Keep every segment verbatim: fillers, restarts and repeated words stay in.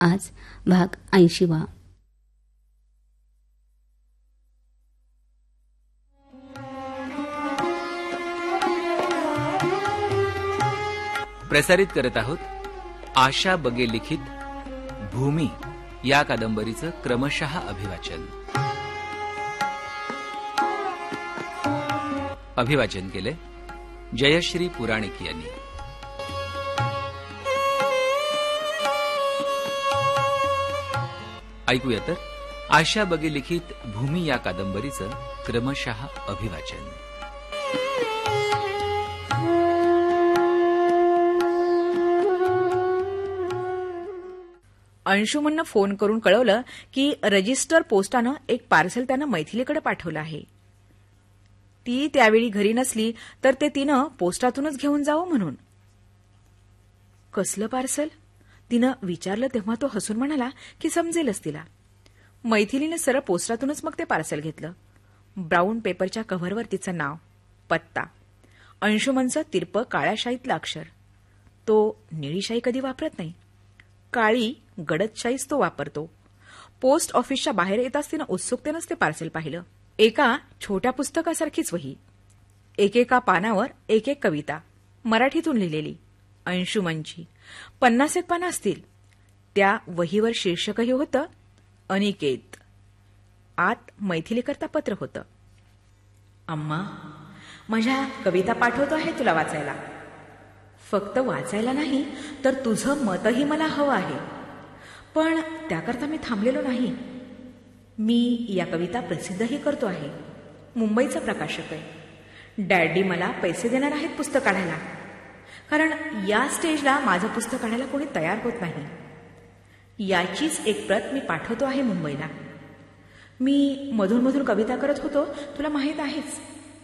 आज भाग ऐंशीवा. प्रसारित करत आहोत आशा बगे लिखित भूमी या कादंबरीचं क्रमशः अभिवाचन. अभिवाचन केले जयश्री पुराणिक यांनी. ऐकूया तर आशा बगे लिखित भूमी या कादंबरीचं क्रमशः अभिवाचन. अंशुमननं फोन करून कळवलं की रजिस्टर पोस्टानं एक पार्सल त्यानं मैथिलीकडे पाठवलं आहे. ती त्यावेळी घरी नसली तर ते तिनं पोस्टातूनच घेऊन जावं म्हणून. कसलं पार्सल तिनं विचारलं तेव्हा तो हसून म्हणाला की समजेलच तिला. मैथिलीने सरळ पोस्टातूनच मग ते पार्सल घेतलं. ब्राऊन पेपरच्या कव्हरवर तिचं नाव, पत्ता, अंशुमनचं तिरपं काळ्या शाईतलं अक्षर. तो निळी शाई कधी वापरत नाही, काळी गडद शाईच तो वापरतो. पोस्ट ऑफिसच्या बाहेर येताच तिनं उत्सुकतेनंच ते पार्सल पाहिलं. एका छोट्या पुस्तकासारखीच वही, एकेका पानावर एक एक कविता मराठीतून लिहिलेली, अंशुमनची. पन्नास एक पानं असतील. त्या वहीवर शीर्षकही होतं अनिकेत. आत मैथिलीकरता पत्र होतं. अम्मा, माझ्या कविता पाठवतो आहे तुला वाचायला. फक्त वाचायला नाही तर तुझं मतही मला हवं आहे. पण त्याकरता मी थांबलेलो नाही. मी या कविता प्रसिद्धही करतो आहे. मुंबईचा प्रकाशक आहे. डॅडी मला पैसे देणार आहेत पुस्तक काढायला, कारण या स्टेजला माझं पुस्तक काढायला कोणी तयार होत नाही. याचीच एक प्रत मी पाठवतो आहे मुंबईला. मी मधून मधून कविता करत होतो, तुला माहीत आहेच.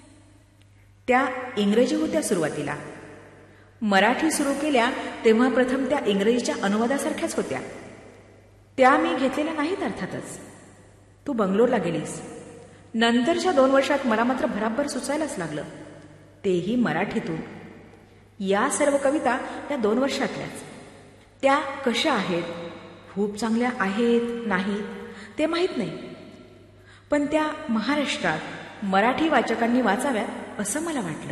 त्या इंग्रजी होत्या सुरुवातीला. मराठी सुरू केल्या तेव्हा प्रथम त्या इंग्रजीच्या अनुवादासारख्याच होत्या. त्या मी घेतलेल्या नाहीत अर्थातच. तू बंगलोरला गेलीस. नंतरच्या दोन वर्षात मला मात्र भराभर सुचायलाच लागलं, तेही मराठीतून. या सर्व कविता या दोन वर्षातल्याच. त्या कशा आहेत, खूप चांगल्या आहेत नाहीत ते माहीत नाही, पण त्या महाराष्ट्रात मराठी वाचकांनी वाचाव्यात असं मला वाटलं.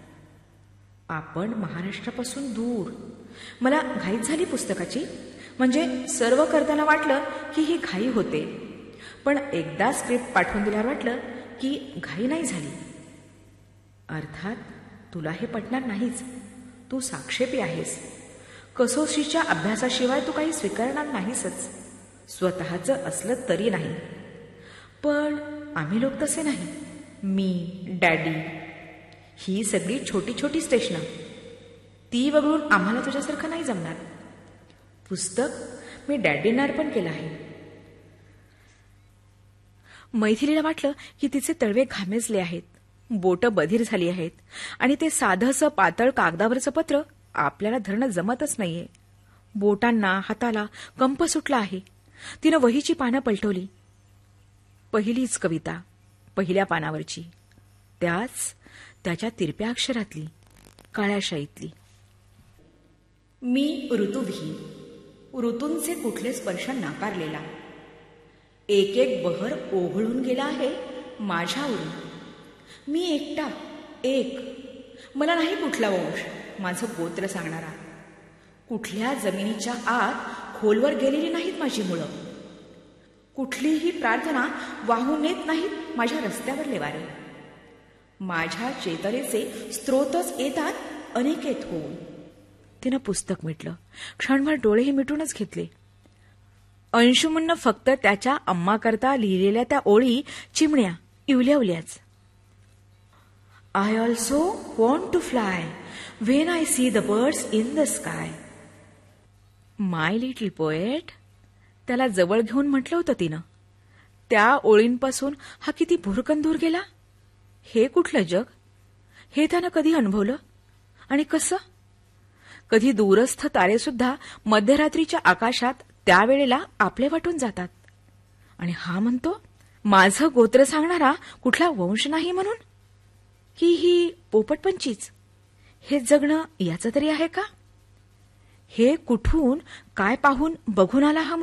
आपण महाराष्ट्रापासून दूर. मला घाईच झाली पुस्तकाची. म्हणजे सर्व करताना वाटलं की ही घाई होते, पण एकदा स्क्रिप्ट पाठवून दिल्यावर वाटलं की घाई नाही झाली. अर्थात तुला हे पटणार नाहीच. तू साक्षेपी आहेस. कसोशीच्या अभ्यासाशिवाय तू काही स्वीकारणार नाहीसच, स्वतःचं असलं तरी नाही. पण आम्ही लोक तसे नाही. मी, डॅडी, ही सगळी छोटी छोटी स्टेशनं, ती वगळून आम्हाला तुझ्यासारखं नाही जमणार. पुस्तक मी डॅडींना अर्पण केलं आहे. मैथिलीला वाटलं की तिचे तळवे घामेजले आहेत, बोटं बधीर झाली आहेत आणि ते साधंसं पातळ कागदावरचं पत्र आपल्याला धरणं जमतच नाहीये. बोटांना हाताला कंप सुटला आहे. तिनं वहीची पानं पलटवली. पहिलीच कविता, पहिल्या पानावरची, त्याच त्याच्या तिरप्या अक्षरातली, काळ्या शाईतली. मी ऋतुविहीन, ऋतूंचे कुठले स्पर्श नाकारलेला. एक एक बहर ओघळून गेला आहे माझ्यावरून. मी एकटा, एक. मला नाही कुठला वंश, माझं गोत्र सांगणारा. कुठल्या जमिनीच्या आत खोलवर गेलेली नाहीत माझी मुळं. कुठलीही प्रार्थना वाहून नेत नाहीत माझ्या रस्त्यावरले वारे. माझ्या चेतनेचे स्त्रोतच येतात अनिकेत होऊन. तिनं पुस्तक मिटलं. क्षणभर डोळेही मिटूनच घेतले. अंशुमननं फक्त त्याच्या अम्माकरता लिहिलेल्या त्या ओळी चिमण्या इवल्यावल्याच. I also want to fly when I see the birds in the sky. My little poet, त्याला जवळ घेऊन म्हटलं होतं तिनं. त्या ओळींपासून हा किती भुरकन दूर गेला. हे कुठलं जग, हे त्यानं कधी अनुभवलं आणि कसं? कधी दूरस्थ तारेसुद्धा मध्यरात्रीच्या आकाशात त्यावेळेला आपले वाटून जातात. आणि हा म्हणतो माझं गोत्र सांगणारा कुठला वंश नाही म्हणून. की ही पोपटपंचीच, हे जगणं याचं तरी आहे का? हे कुठून काय पाहून बघून आला हा